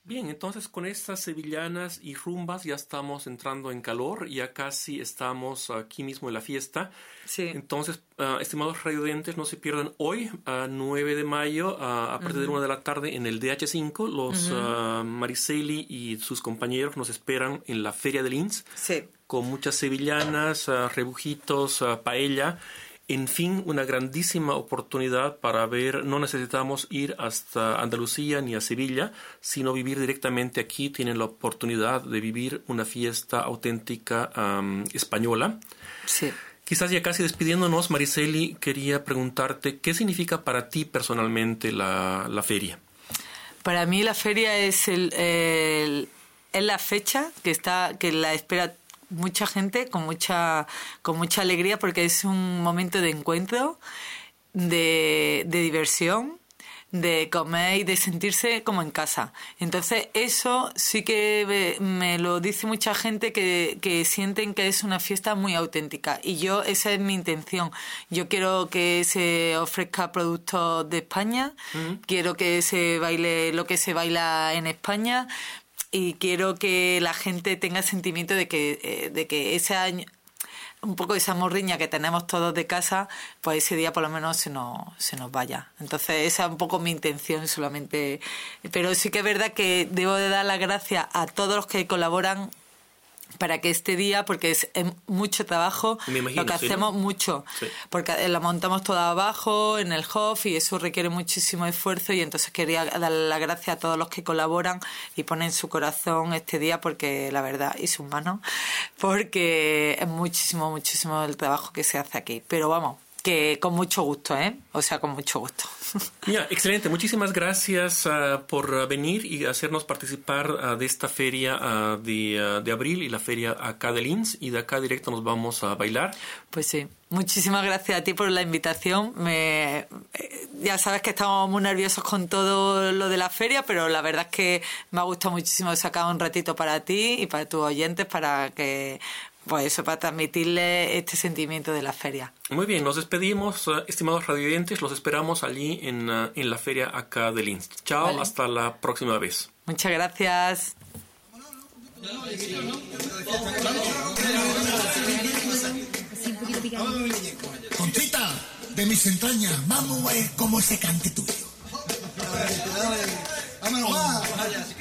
Bien, entonces con estas sevillanas y rumbas ya estamos entrando en calor, ya casi estamos aquí mismo en la fiesta. Sí. Entonces, estimados radioyentes, no se pierdan hoy, 9 de mayo, a partir de 1 de la tarde en el DH5. Los Mariceli y sus compañeros nos esperan en la Feria de Linz. Sí. Con muchas sevillanas, rebujitos, paella. En fin, una grandísima oportunidad para ver. No necesitamos ir hasta Andalucía ni a Sevilla, sino vivir directamente aquí. Tienen la oportunidad de vivir una fiesta auténtica española. Sí. Quizás ya casi despidiéndonos, Mariceli, quería preguntarte, ¿qué significa para ti personalmente la feria? Para mí la feria es la fecha que la espera mucha gente con mucha alegría, porque es un momento de encuentro, de diversión, de comer y de sentirse como en casa. Entonces eso sí que me lo dice mucha gente, que sienten que es una fiesta muy auténtica, y esa es mi intención. Yo quiero que se ofrezca productos de España, quiero que se baile lo que se baila en España, y quiero que la gente tenga sentimiento de que ese año, un poco esa morriña que tenemos todos de casa, pues ese día por lo menos se nos vaya. Entonces esa es un poco mi intención solamente. Pero sí que es verdad que debo de dar las gracias a todos los que colaboran para que este día, porque es mucho trabajo, me imagino, lo que hacemos mucho, porque la montamos toda abajo en el HOF y eso requiere muchísimo esfuerzo, y entonces quería darle las gracias a todos los que colaboran y ponen su corazón este día, porque la verdad, y sus manos, porque es muchísimo el trabajo que se hace aquí. Pero vamos, que con mucho gusto, o sea, con mucho gusto. Mira, excelente. Muchísimas gracias por venir y hacernos participar de esta feria de abril, y la feria acá de Linz, y de acá directo nos vamos a bailar. Pues sí, muchísimas gracias a ti por la invitación. Ya sabes que estamos muy nerviosos con todo lo de la feria, pero la verdad es que me ha gustado muchísimo sacar un ratito para ti y para tus oyentes, para que, pues eso, para transmitirles este sentimiento de la feria. Muy bien, nos despedimos, estimados radioyentes. Los esperamos allí en la feria acá de Linz. Chao, vale. Hasta la próxima vez. Muchas gracias. Conchita, de mis entrañas, vamos a ver cómo se cante tuyo. Vámonos,